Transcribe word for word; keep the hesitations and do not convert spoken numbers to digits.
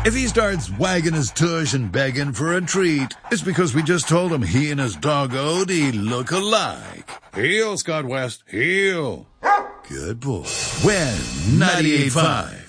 If he starts wagging his tush and begging for a treat, it's because we just told him he and his dog Odie look alike. Heel, Scott West, heel. Good boy. When ninety-eight point five.